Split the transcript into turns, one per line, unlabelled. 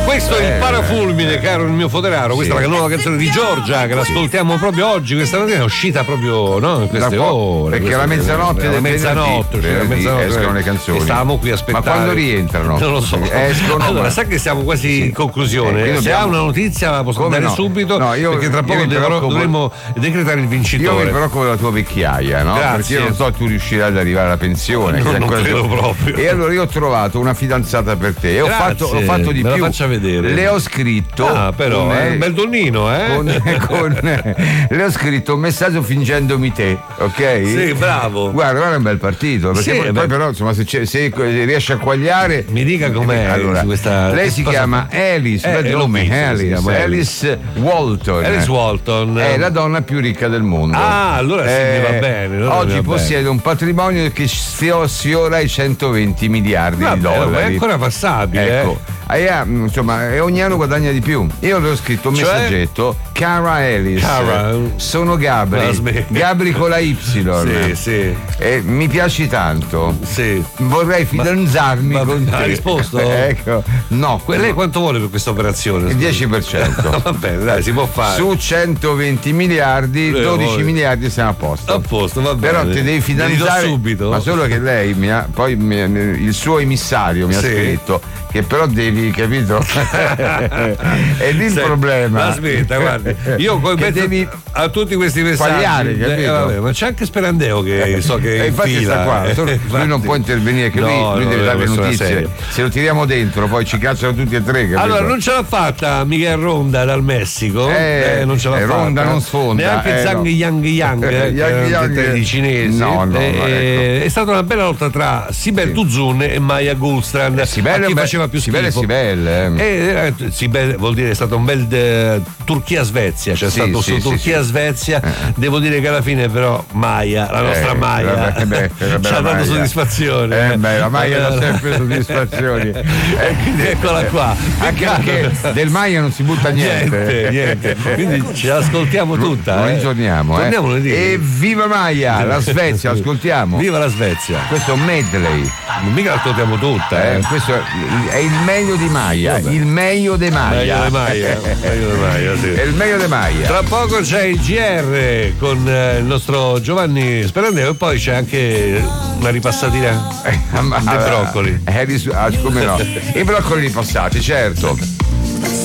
Questo è il parafulmine, caro il mio foderaro. Questa è la nuova canzone di Giorgia, che l'ascoltiamo proprio oggi. Questa mattina è uscita proprio, no? In queste ore.
Perché alla mezzanotte del
mezzanotte
escono le canzoni.
E stavamo qui a aspettare.
Ma quando rientrano?
Non lo so.
Escono.
Allora, sai che siamo quasi in conclusione. Se ha una notizia la posso dare subito.
No,
perché tra poco dovremmo decretare il vincitore.
Io mi preoccupo della tua vecchiaia, no?
Grazie.
Perché io non so se tu riuscirai ad arrivare alla pensione.
Non credo proprio.
E allora io ho trovato una fidanzata per te e ho fatto di
me
più.
La faccia vedere.
Le ho scritto.
Ah, però è un bel donnino,
le ho scritto un messaggio fingendomi te, ok?
Sì, bravo.
Guarda è un bel partito. Perché poi però, insomma, se riesce a quagliare.
Mi dica com'è.
Allora,
questa
lei si chiama Alice, Alice Walton.
Alice Walton
è la donna più ricca del mondo.
Ah, allora sì, mi va bene.
Oggi possiede un patrimonio che sfiora i 120 miliardi di dollari.
Ma è ancora passabile.
Ecco. Insomma, e ogni anno guadagna di più. Io le ho scritto un messaggetto. Cara Alice, sono Gabri con la Y.
Sì.
E mi piaci tanto.
Sì.
Vorrei fidanzarmi con te.
Ha risposto?
Ecco. No.
Lei quanto vuole per questa operazione?
Il 10%.
Va bene, dai, si può fare.
Su 120 miliardi, 12 miliardi siamo a posto.
A posto, va bene.
Però ti devi fidanzare
subito.
Ma solo che lei il suo emissario mi ha scritto che però devi, capito? È lì il problema.
Aspetta, guardi, io devi a tutti questi messaggi ma c'è anche Sperandeo che so che
infatti sta qua. Lui non può intervenire, che lui deve dare le notizie. Se lo tiriamo dentro poi ci cacciano tutti e tre, capito?
Allora non ce l'ha fatta Miguel Ronda dal Messico, non ce l'ha fatta.
Ronda non sfonda,
neanche Zhang Yang i cinesi. È stata una bella lotta tra Sibel Tuzun e Maya Gulstrand. Chi faceva più schifo. Sibel vuol dire è stato un bel Turchia-Svezia, c'è stato su Turchia-Svezia. Devo dire che alla fine però Maya, la nostra Maya, ci ha dato soddisfazione.
La Maya dà sempre soddisfazioni.
Eccola qua.
Anche perché del Maya non si butta niente.
Quindi ce l'ascoltiamo tutta.
Lo ritorniamo. E viva Maya, la Svezia, ascoltiamo.
Viva la Svezia.
Questo è un medley.
Mica l'ascoltiamo tutta.
Questo è il meglio di Maya. Il meglio di Maya.
Sì.
È il meglio di Maya.
Tra poco c'è il GR con il nostro Giovanni Sperandeo e poi c'è anche una ripassatina dei broccoli.
Come no? I broccoli ripassati, certo.